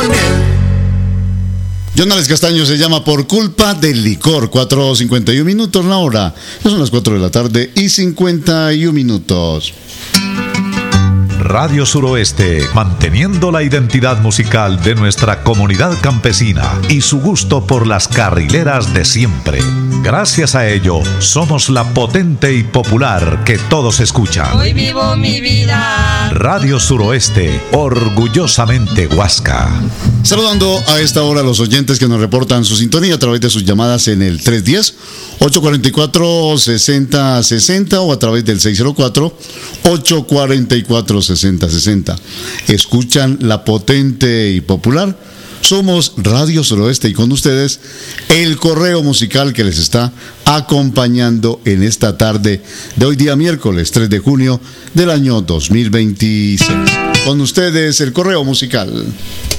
por miel. Jonales Castaño se llama Por culpa del licor. 4:51 minutos la hora. Ya son las 4 de la tarde y 51 minutos. Radio Suroeste, manteniendo la identidad musical de nuestra comunidad campesina y su gusto por las carrileras de siempre. Gracias a ello, somos la potente y popular que todos escuchan. Hoy vivo mi vida. Radio Suroeste, orgullosamente Huasca. Saludando a esta hora a los oyentes que nos reportan su sintonía a través de sus llamadas en el 310-844-6060 o a través del 604-844-6060. Escuchan la potente y popular. Somos Radio Suroeste y con ustedes el correo musical que les está acompañando en esta tarde de hoy día miércoles 3 de junio del año 2026. Con ustedes el correo musical.